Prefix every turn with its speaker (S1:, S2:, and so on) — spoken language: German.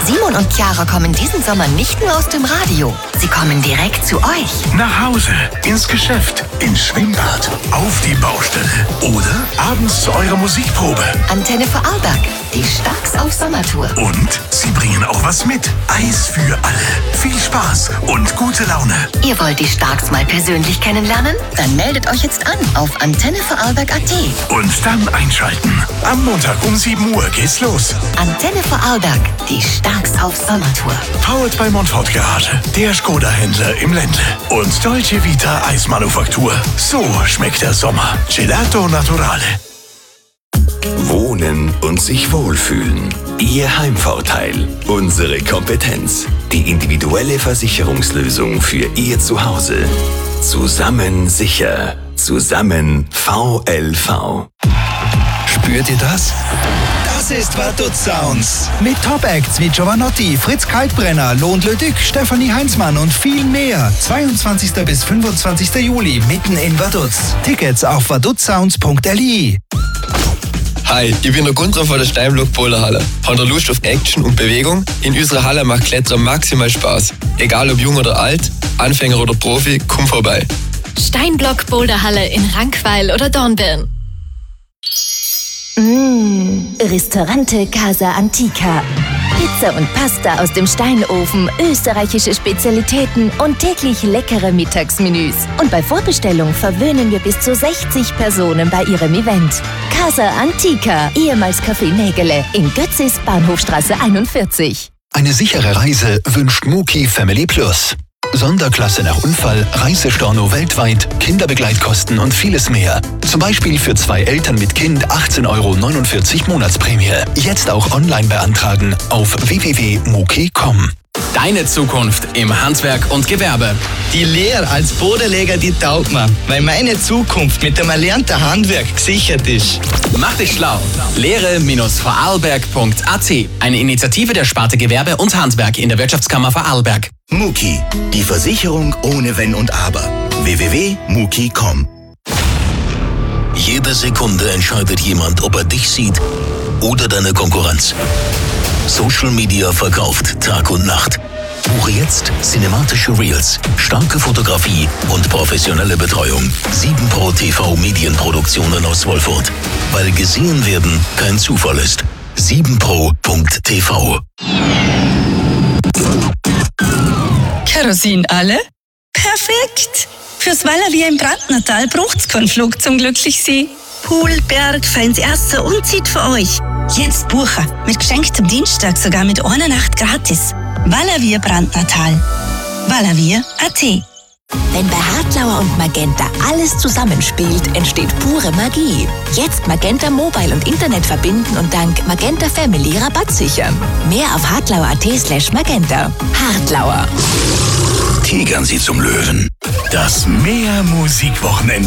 S1: Simon und Chiara kommen diesen Sommer nicht nur aus dem Radio. Sie kommen direkt zu euch.
S2: Nach Hause, ins Geschäft, ins Schwimmbad, auf die Baustelle oder abends zu eurer Musikprobe.
S1: Antenne Vorarlberg, die Starks auf Sommertour.
S2: Und sie bringen auch was mit. Eis für alle. Viel Spaß und gute Laune.
S1: Ihr wollt die Starks mal persönlich kennenlernen? Dann meldet euch jetzt an auf antennevorarlberg.at.
S2: Und dann einschalten. Am Montag um 7 Uhr geht's los.
S1: Antenne Vorarlberg, die Starks auf Sommertour.
S2: Powered by Montfort Garage, der Skoda-Händler im Ländle. Und Dolce Vita Eismanufaktur. So schmeckt der Sommer. Gelato Naturale.
S3: Wohnen und sich wohlfühlen. Ihr Heimvorteil. Unsere Kompetenz. Die individuelle Versicherungslösung für Ihr Zuhause. Zusammen sicher. Zusammen VLV.
S4: Spürt ihr das? Das ist Vaduz Sounds. Mit Top-Acts wie Giovanotti, Fritz Kaltbrenner, Lohn Leduc, Stefanie Heinzmann und viel mehr. 22. bis 25. Juli mitten in Vaduz. Tickets auf vaduzsounds.li.
S5: Hi, ich bin der Gunther von der Steinblock Boulderhalle. Habt ihr Lust auf Action und Bewegung? In unserer Halle macht Klettern maximal Spaß. Egal ob jung oder alt, Anfänger oder Profi, komm vorbei.
S6: Steinblock Boulderhalle in Rankweil oder Dornbirn.
S7: Ristorante Casa Antica. Pizza und Pasta aus dem Steinofen, österreichische Spezialitäten und täglich leckere Mittagsmenüs. Und bei Vorbestellung verwöhnen wir bis zu 60 Personen bei ihrem Event. Casa Antica, ehemals Café Nägele, in Götzis, Bahnhofstraße 41.
S4: Eine sichere Reise wünscht Muki Family Plus. Sonderklasse nach Unfall, Reisestorno weltweit, Kinderbegleitkosten und vieles mehr. Zum Beispiel für 2 Eltern mit Kind 18,49 € Monatsprämie. Jetzt auch online beantragen auf www.muki.com.
S8: Deine Zukunft im Handwerk und Gewerbe.
S9: Die Lehre als Bodenleger, die taugt mir, weil meine Zukunft mit dem erlernten Handwerk gesichert ist.
S8: Mach dich schlau. Lehre-vorarlberg.at. Eine Initiative der Sparte Gewerbe und Handwerk in der Wirtschaftskammer Vorarlberg.
S10: Muki, die Versicherung ohne Wenn und Aber. www.muki.com.
S11: Jede Sekunde entscheidet jemand, ob er dich sieht oder deine Konkurrenz. Social Media verkauft Tag und Nacht. Buche jetzt cinematische Reels, starke Fotografie und professionelle Betreuung. 7Pro TV Medienproduktionen aus Wolfurt. Weil gesehen werden kein Zufall ist. 7pro.tv.
S12: Kerosin alle? Perfekt! Fürs Valavier im Brandnertal braucht's keinen Flug zum Glücklichsein. Pool, Berg, feins Erste und zieht für euch. Jetzt buchen. Mit geschenktem Dienstag sogar mit einer Nacht gratis. Valavier Brandnertal. Valavier.at.
S7: Wenn bei Hartlauer und Magenta alles zusammenspielt, entsteht pure Magie. Jetzt Magenta Mobile und Internet verbinden und dank Magenta Family Rabatt sichern. Mehr auf hartlauer.at/magenta. Hartlauer.
S11: Tigern Sie zum Löwen.
S2: Das Meer-Musikwochenende.